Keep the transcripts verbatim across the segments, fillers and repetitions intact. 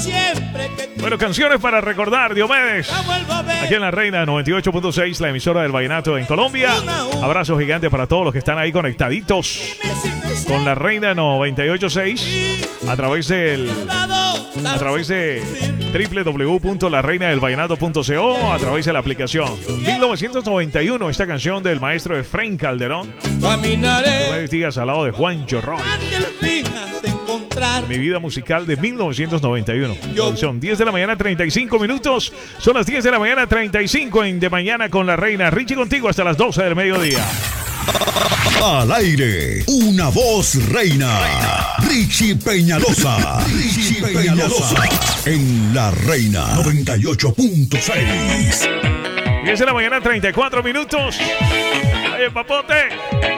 Bueno, canciones para recordar, Diomedes. Aquí en La Reina noventa y ocho punto seis, la emisora del vallenato en Colombia. Abrazo gigante para todos los que están ahí conectaditos con La Reina noventa y ocho punto seis a través del a través de doble u doble u doble u punto la reina del vallenato punto co, a través de la aplicación. mil novecientos noventa y uno, esta canción del maestro Efraín Calderón. Nueve días al lado de Juancho Roy. Mi vida musical de mil novecientos noventa y uno. Son diez de la mañana, treinta y cinco minutos. Son las diez de la mañana, treinta y cinco en De Mañana con La Reina. Richie contigo hasta las doce del mediodía. Al aire, una voz reina. reina. Richie Peñalosa. Richie Peñalosa. En La Reina noventa y ocho punto seis. diez de la mañana, treinta y cuatro minutos. Oye, papote.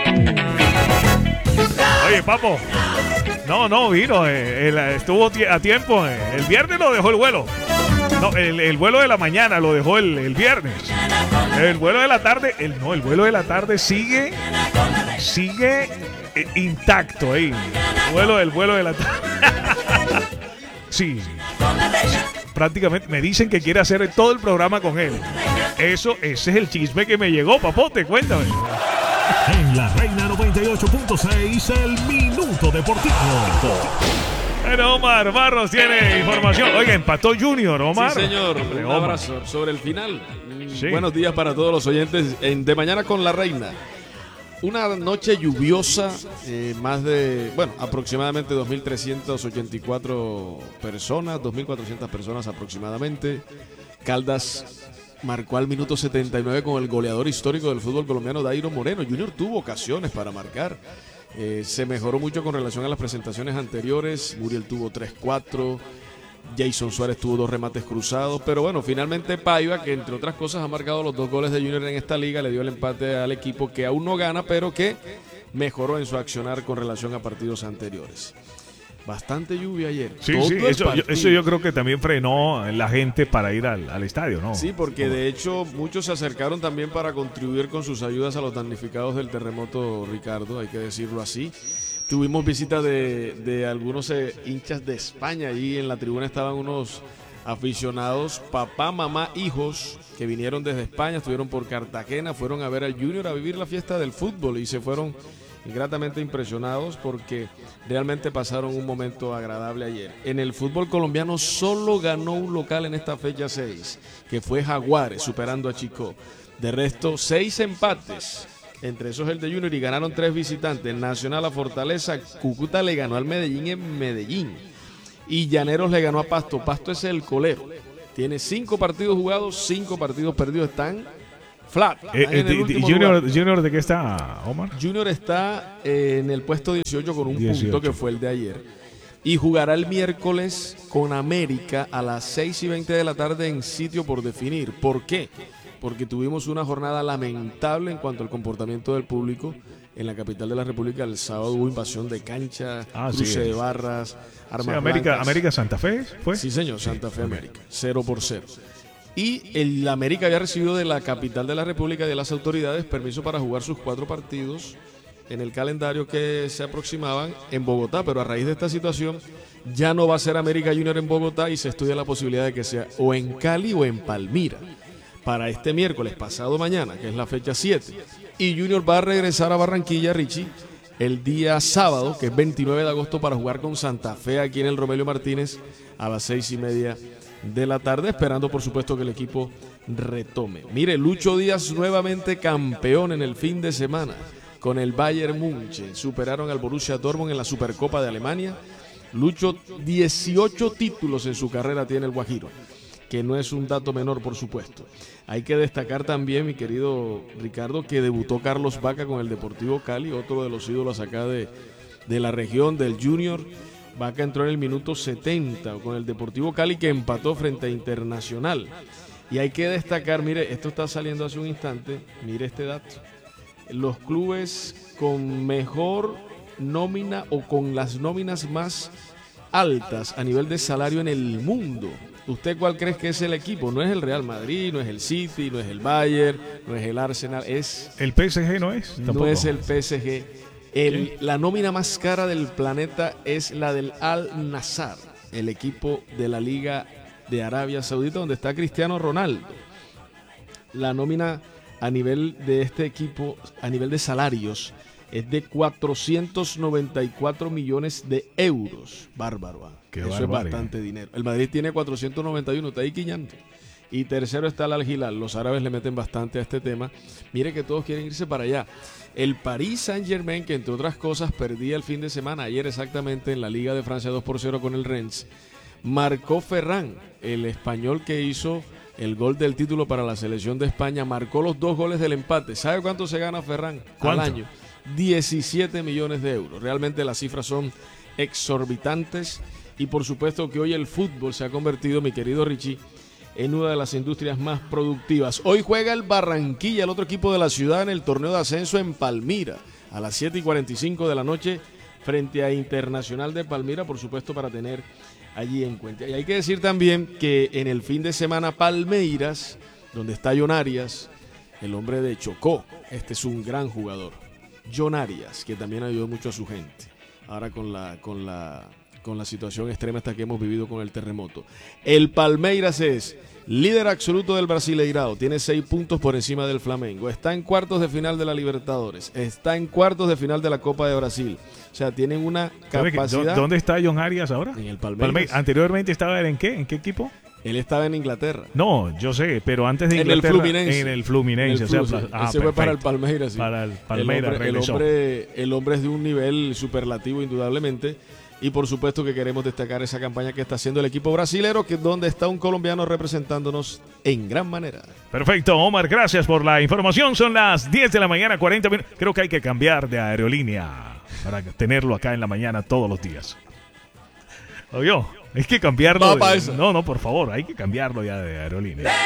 Oye, papo. No, no, vino. Eh, él estuvo a tiempo. Eh. El viernes lo dejó el vuelo. No, el, el vuelo de la mañana lo dejó el, el viernes. El vuelo de la tarde, el, no, el vuelo de la tarde sigue, sigue eh, intacto ahí. El vuelo, el vuelo de la tarde. Sí. Prácticamente me dicen que quiere hacer todo el programa con él. Eso, ese es el chisme que me llegó, papote, cuéntame. En La Reina noventa y ocho punto seis, el Minuto Deportivo. Bueno, Omar Barros tiene información. Oiga, empató Junior, Omar. Sí, señor. Un Omar. abrazo sobre el final. Sí. Buenos días para todos los oyentes en De Mañana con La Reina. Una noche lluviosa, eh, más de, bueno, aproximadamente dos mil trescientas ochenta y cuatro personas, dos mil cuatrocientas personas aproximadamente. Caldas marcó al minuto setenta y nueve con el goleador histórico del fútbol colombiano, Dairo Moreno. Junior tuvo ocasiones para marcar. Eh, se mejoró mucho con relación a las presentaciones anteriores. Muriel tuvo tres cuatro. Jason Suárez tuvo dos remates cruzados. Pero bueno, finalmente Paiva, que entre otras cosas ha marcado los dos goles de Junior en esta liga, le dio el empate al equipo que aún no gana, pero que mejoró en su accionar con relación a partidos anteriores. Bastante lluvia ayer. Sí, sí, eso yo, eso yo creo que también frenó la gente para ir al, al estadio, ¿no? Sí, porque de hecho muchos se acercaron también para contribuir con sus ayudas a los damnificados del terremoto, Ricardo, hay que decirlo así. Tuvimos visita de, de algunos eh, hinchas de España. Allí en la tribuna estaban unos aficionados, papá, mamá, hijos, que vinieron desde España, estuvieron por Cartagena, fueron a ver al Junior, a vivir la fiesta del fútbol y se fueron gratamente impresionados porque realmente pasaron un momento agradable ayer. En el fútbol colombiano solo ganó un local en esta fecha seis, que fue Jaguares, superando a Chico. De resto, seis empates, entre esos el de Junior, y ganaron tres visitantes. Nacional a Fortaleza, Cúcuta le ganó al Medellín en Medellín y Llaneros le ganó a Pasto. Pasto es el colero, tiene cinco partidos jugados, cinco partidos perdidos, están flat. Eh, eh, de, Junior, Junior, ¿de qué está, Omar? Junior está eh, en el puesto dieciocho con un dieciocho punto que fue el de ayer. Y jugará el miércoles con América a las seis y veinte de la tarde en sitio por definir. ¿Por qué? Porque tuvimos una jornada lamentable en cuanto al comportamiento del público. En la capital de la República el sábado hubo invasión de cancha, ah, cruce sí, de barras, armas sí, América, blancas. América Santa Fe, ¿fue? Sí, señor, Santa Fe América, cero por cero. Y el América había recibido de la capital de la República y de las autoridades permiso para jugar sus cuatro partidos en el calendario que se aproximaban en Bogotá, pero a raíz de esta situación ya no va a ser América Junior en Bogotá y se estudia la posibilidad de que sea o en Cali o en Palmira para este miércoles, pasado mañana, que es la fecha siete. Y Junior va a regresar a Barranquilla, Richie, el día sábado, que es veintinueve de agosto, para jugar con Santa Fe aquí en el Romelio Martínez a las seis y media de la tarde, esperando por supuesto que el equipo retome. Mire, Lucho Díaz nuevamente campeón en el fin de semana con el Bayern Múnich. Superaron al Borussia Dortmund en la Supercopa de Alemania. Lucho, dieciocho títulos en su carrera tiene el Guajiro, que no es un dato menor, por supuesto. Hay que destacar también, mi querido Ricardo, que debutó Carlos Vaca con el Deportivo Cali, otro de los ídolos acá de, de la región, del Junior. Vaca entró en el minuto setenta con el Deportivo Cali, que empató frente a Internacional. Y hay que destacar, mire, esto está saliendo hace un instante, mire este dato. Los clubes con mejor nómina o con las nóminas más altas a nivel de salario en el mundo. ¿Usted cuál cree que es el equipo? No es el Real Madrid, no es el City, no es el Bayern, no es el Arsenal, es... ¿El P S G no es? Tampoco. No es el P S G. El, la nómina más cara del planeta es la del Al-Nassr. el equipo de la Liga de Arabia Saudita, donde está Cristiano Ronaldo. La nómina a nivel de este equipo, a nivel de salarios, es de cuatrocientos noventa y cuatro millones de euros. Bárbaro. Qué Eso barbaridad. es bastante dinero. El Madrid tiene cuatrocientos noventa y uno, está ahí quiñando. Y tercero está el Al Hilal. Los árabes le meten bastante a este tema. Mire que todos quieren irse para allá. El Paris Saint-Germain, que entre otras cosas perdía el fin de semana, ayer exactamente en la Liga de Francia dos por cero con el Rennes, marcó Ferran, el español que hizo el gol del título para la selección de España, marcó los dos goles del empate. ¿Sabe cuánto se gana Ferran ¿Cuánto? al año? diecisiete millones de euros. Realmente las cifras son exorbitantes y por supuesto que hoy el fútbol se ha convertido, mi querido Richie, en una de las industrias más productivas. Hoy juega el Barranquilla, el otro equipo de la ciudad, en el torneo de ascenso en Palmira, a las siete y cuarenta y cinco de la noche, frente a Internacional de Palmira, por supuesto, para tener allí en cuenta. Y hay que decir también que en el fin de semana Palmeiras, donde está John Arias, el hombre de Chocó, este es un gran jugador. John Arias, que también ayudó mucho a su gente. Ahora con la, con la, con la situación extrema esta que hemos vivido con el terremoto. El Palmeiras es líder absoluto del Brasileirao, tiene seis puntos por encima del Flamengo, está en cuartos de final de la Libertadores, está en cuartos de final de la Copa de Brasil. O sea, tienen una ¿Sabe que- capacidad. ¿Dónde está John Arias ahora? En el Palmeiras. Palme- Anteriormente estaba en qué? ¿En qué equipo? Él estaba en Inglaterra. No, yo sé, pero antes de En el Inglaterra. Fluminense. En el Fluminense. En el o sea, Flu, sí. ah, Ese fue para el perfecto. Palmeiras. Sí. Para el El Palmeiras hombre, el, regresó. hombre, el hombre es de un nivel superlativo, indudablemente. Y por supuesto que queremos destacar esa campaña que está haciendo el equipo brasilero, que es donde está un colombiano representándonos en gran manera. Perfecto, Omar, gracias por la información. Son las diez de la mañana, cuarenta minutos. Creo que hay que cambiar de aerolínea para tenerlo acá en la mañana todos los días. Oye, hay que cambiarlo. Va de- pa' esa. no, no, por favor, hay que cambiarlo ya de aerolínea.